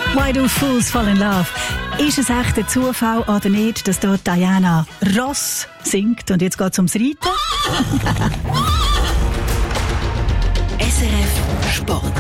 Why do fools fall in love? Ist es echt ein Zufall oder nicht, dass dort Diana Ross singt? Und jetzt geht es ums Reiten. SRF Sport.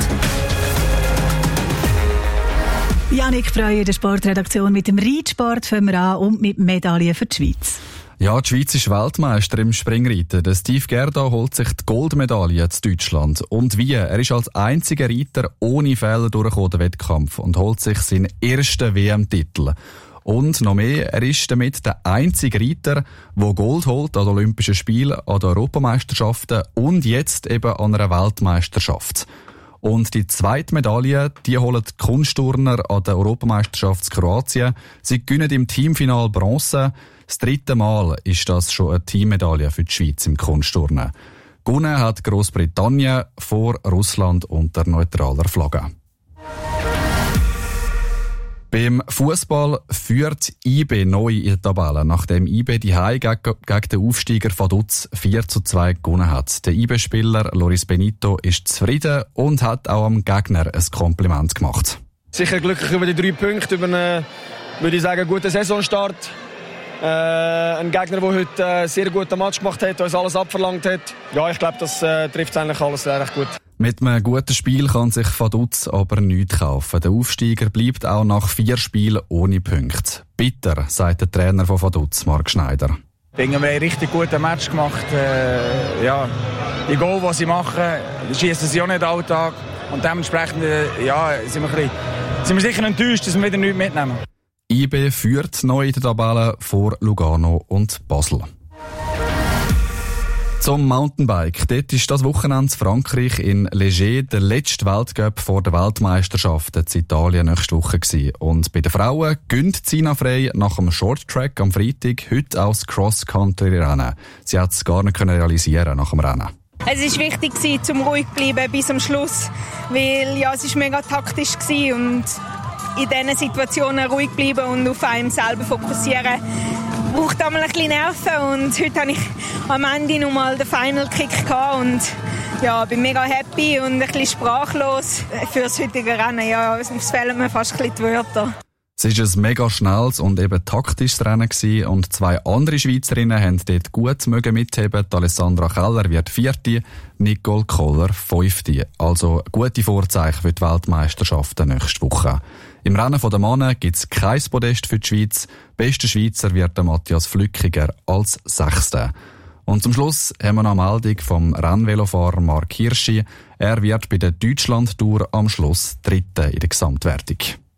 Janik Breuer, der Sportredaktion. Mit dem Reitsport fangen wir an und mit Medaillen für die Schweiz. Ja, die Schweiz ist Weltmeister im Springreiten. Der Steve Gerda holt sich die Goldmedaille zu Deutschland. Und wie? Er ist als einziger Reiter ohne Fehler durchgekommen, den Wettkampf, und holt sich seinen ersten WM-Titel. Und noch mehr, er ist damit der einzige Reiter, der Gold holt an den Olympischen Spielen, an den Europameisterschaften und jetzt eben an einer Weltmeisterschaft. Und die zweite Medaille, die holen die Kunstturner an der Europameisterschaft in Kroatien. Sie gewinnen im Teamfinal Bronze. Das dritte Mal ist das schon eine Teammedaille für die Schweiz im Kunstturnen. Gewonnen hat Grossbritannien vor Russland unter neutraler Flagge. Beim Fußball führt IB neu in der Tabelle, nachdem IB die Heim gegen den Aufsteiger Vaduz 4:2 gewonnen hat. Der IB-Spieler Loris Benito ist zufrieden und hat auch am Gegner ein Kompliment gemacht. Sicher glücklich über die 3 Punkte, über einen, würde ich sagen, guten Saisonstart. Ein Gegner, der heute einen sehr guten Match gemacht hat, uns alles abverlangt hat. Ja, ich glaube, das trifft eigentlich alles recht gut. Mit einem guten Spiel kann sich Vaduz aber nichts kaufen. Der Aufsteiger bleibt auch nach 4 Spielen ohne Punkte. Bitter, sagt der Trainer von Vaduz, Marc Schneider. Ich denke, wir haben einen richtig guten Match gemacht. Die Goal, die sie machen, schießen sie auch nicht alltag. Und dementsprechend sind wir sicher enttäuscht, dass wir wieder nichts mitnehmen. IB führt neu in der Tabelle vor Lugano und Basel. Zum Mountainbike. Dort ist das Wochenende in Frankreich in Leger der letzte Weltcup vor der Weltmeisterschaft in Italien nächste Woche gewesen. Und bei den Frauen gönnt Sina Frey nach dem Shorttrack am Freitag heute auch das Cross-Country-Rennen. Sie hat es gar nicht realisieren nach dem Rennen. Es war wichtig, zum ruhig zu bleiben bis zum Schluss, weil es war mega taktisch war und in diesen Situationen ruhig bleiben und auf einem selber fokussieren braucht einmal ein bisschen Nerven. Und heute hatte ich am Ende noch mal den Final Kick und bin mega happy und ein bisschen sprachlos für das heutige Rennen. Ja, es fehlen mir fast ein bisschen die Wörter. Es war ein mega schnelles und eben taktisches Rennen gewesen und 2 andere Schweizerinnen haben dort gut mitheben. Die Alessandra Keller wird 4., Nicole Koller 5. Also gute Vorzeichen für die Weltmeisterschaften nächste Woche. Im Rennen der Männer gibt es kein Podest für die Schweiz. Bester Schweizer wird der Matthias Flückiger als 6. Und zum Schluss haben wir noch eine Meldung vom Rennvelofahrer Marc Hirschi. Er wird bei der Deutschland-Tour am Schluss 3. in der Gesamtwertung.